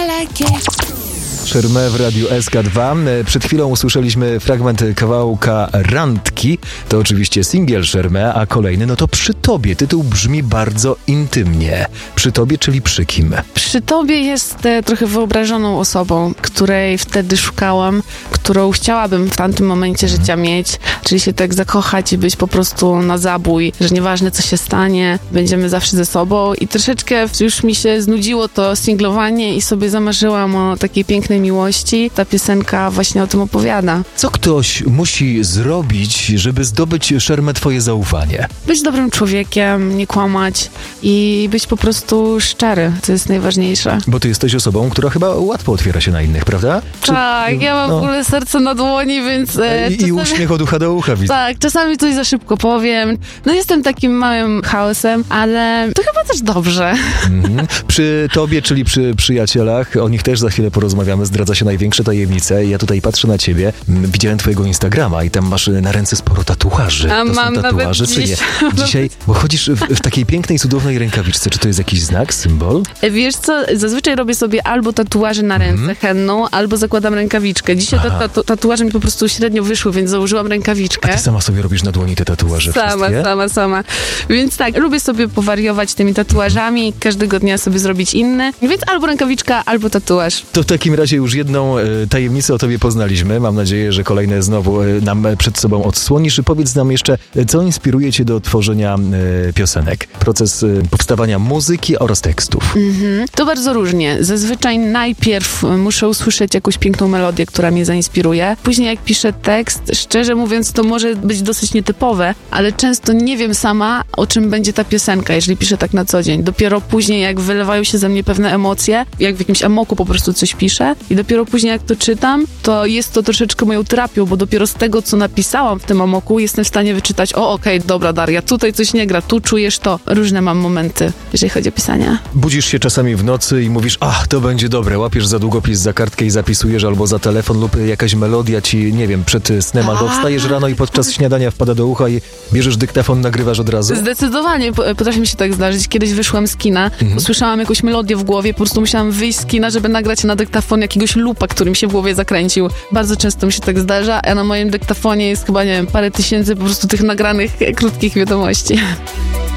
like it. Shermé w Radiu SK2. Przed chwilą usłyszeliśmy fragment kawałka Randki. To oczywiście singiel Shermé, a kolejny no to Przy Tobie. Tytuł brzmi bardzo intymnie. Przy Tobie, czyli przy kim? Przy Tobie jest trochę wyobrażoną osobą, której wtedy szukałam, którą chciałabym w tamtym momencie życia mieć, czyli się tak zakochać i być po prostu na zabój, że nieważne co się stanie, będziemy zawsze ze sobą i troszeczkę już mi się znudziło to singlowanie i sobie zamarzyłam o takiej pięknej miłości. Ta piosenka właśnie o tym opowiada. Co ktoś musi zrobić, żeby zdobyć, Shermé, twoje zaufanie? Być dobrym człowiekiem, nie kłamać i być po prostu szczery, to jest najważniejsze. Bo ty jesteś osobą, która chyba łatwo otwiera się na innych, prawda? Tak, ja mam w ogóle serce na dłoni, więc... I uśmiech od ucha do ucha, widzę. Tak, czasami coś za szybko powiem. No jestem takim małym chaosem, ale to chyba też dobrze. Przy tobie, czyli przy przyjacielach, o nich też za chwilę porozmawiamy, zdradza się największe tajemnice. Ja tutaj patrzę na ciebie, widziałem twojego Instagrama i tam masz na ręce sporo tatuaży. A to mam są tatuaże, czy nie? Dzisiaj, bo chodzisz w takiej pięknej, cudownej rękawiczce. Czy to jest jakiś znak, symbol? Wiesz co, zazwyczaj robię sobie albo tatuaże na ręce henną, albo zakładam rękawiczkę. Dzisiaj tatuaże mi po prostu średnio wyszły, więc założyłam rękawiczkę. A ty sama sobie robisz na dłoni te tatuaże wszystkie? Sama. Więc tak, lubię sobie powariować tymi tatuażami, każdego dnia sobie zrobić inny, więc albo rękawiczka, albo tatuaż. To w takim razie już jedną tajemnicę o tobie poznaliśmy. Mam nadzieję, że kolejne znowu nam przed sobą odsłonisz. Powiedz nam jeszcze, co inspiruje cię do tworzenia piosenek? Proces powstawania muzyki oraz tekstów. To bardzo różnie. Zazwyczaj najpierw muszę usłyszeć jakąś piękną melodię, która mnie zainspiruje. Później jak piszę tekst, szczerze mówiąc, to może być dosyć nietypowe, ale często nie wiem sama, o czym będzie ta piosenka, jeżeli piszę tak na co dzień. Dopiero później, jak wylewają się ze mnie pewne emocje, jak w jakimś amoku po prostu coś piszę i dopiero później, jak to czytam, to jest to troszeczkę moją terapią, bo dopiero z tego, co napisałam w tym amoku, jestem w stanie wyczytać, okej, dobra Daria, tutaj coś nie gra, tu czujesz to. Różne mam momenty, jeżeli chodzi o pisanie. Budzisz się czasami w nocy i mówisz, to będzie dobre, łapiesz za długopis, za kartkę i zapisujesz, albo za telefon, lub jakaś melodia ci, nie wiem, przed snem, albo wstajesz rano i podczas śniadania wpada do ucha i bierzesz dyktafon, nagrywasz od razu? Zdecydowanie, potrafi mi się tak zdarzyć. Kiedyś wyszłam z kina, usłyszałam jakąś melodię w głowie, po prostu musiałam wyjść z kina, żeby nagrać na dyktafon jakiegoś loopa, który mi się w głowie zakręcił. Bardzo często mi się tak zdarza, a na moim dyktafonie jest chyba, nie wiem, parę tysięcy po prostu tych nagranych krótkich wiadomości.